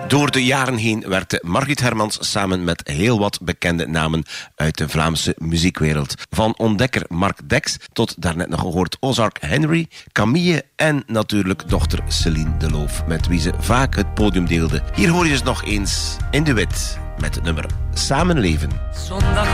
Door de jaren heen werkte Margriet Hermans samen met heel wat bekende namen uit de Vlaamse muziekwereld. Van ontdekker Mark Dex tot daarnet nog gehoord Ozark Henry, Camille en natuurlijk dochter Céline de Loof, met wie ze vaak het podium deelde. Hier hoor je dus nog eens in duet met het nummer Samenleven. Zondag